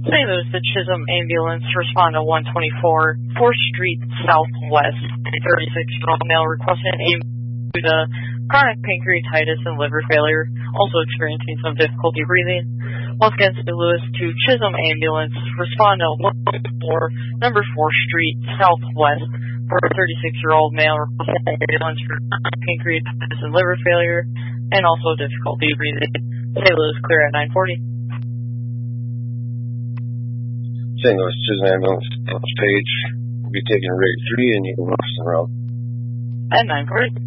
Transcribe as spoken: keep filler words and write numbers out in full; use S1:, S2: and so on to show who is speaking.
S1: Saint Louis to Chisholm ambulance, respond to one twenty-four, fourth Street Southwest. thirty-six-year-old male requesting ambulance due to chronic pancreatitis and liver failure, also experiencing some difficulty breathing. Once again, Saint Louis to Chisholm ambulance, respond to one twenty-four, number fourth Street Southwest, for a thirty-six-year-old male requesting ambulance for chronic pancreatitis and liver failure, and also difficulty breathing. Saint Louis clear at nine forty.
S2: Saint Louis Chisholm ambulance, page will be taking rate three and you can Wilson Road.
S1: At nine forty.